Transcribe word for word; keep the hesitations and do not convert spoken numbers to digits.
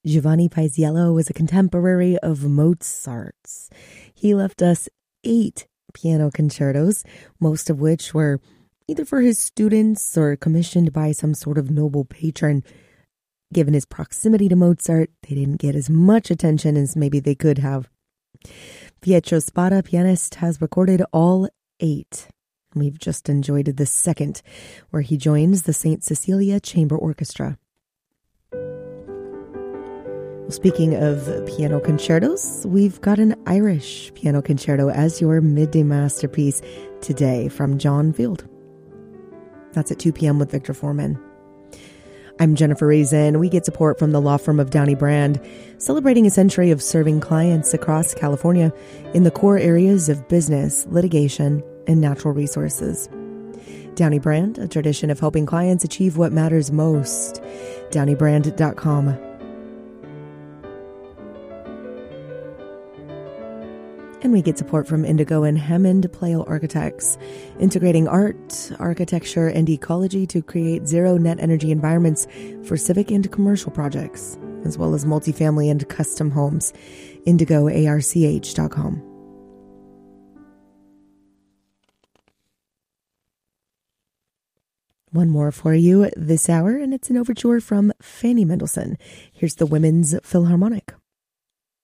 Giovanni Paisiello was a contemporary of Mozart's. He left us eight piano concertos, most of which were either for his students or commissioned by some sort of noble patron. Given his proximity to Mozart, they didn't get as much attention as maybe they could have. Pietro Spada, pianist, has recorded all eight. We've just enjoyed the second, where he joins the Saint Cecilia Chamber Orchestra. Well, speaking of piano concertos, we've got an Irish piano concerto as your midday masterpiece today from John Field. That's at two p.m. with Victor Foreman. I'm Jennifer Reason. We get support from the law firm of Downey Brand, celebrating a century of serving clients across California in the core areas of business, litigation, and natural resources. Downey Brand, a tradition of helping clients achieve what matters most. downey brand dot com. And we get support from Indigo and Hammond Plale Architects, integrating art, architecture, and ecology to create zero net energy environments for civic and commercial projects, as well as multifamily and custom homes. indigo arch dot com. One more for you this hour, and it's an overture from Fanny Mendelssohn. Here's the Women's Philharmonic.